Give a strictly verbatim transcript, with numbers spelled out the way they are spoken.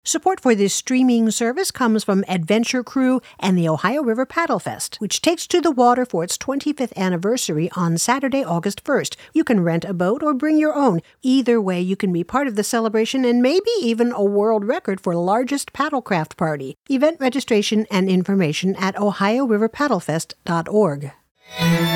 Support for this streaming service comes from Adventure Crew and the Ohio River Paddle Fest, which takes to the water for its twenty-fifth anniversary on Saturday, August first. You can rent a boat or bring your own. Either way, you can be part of the celebration and maybe even a world record for largest paddlecraft party. Event registration and information at ohio river paddle fest dot org.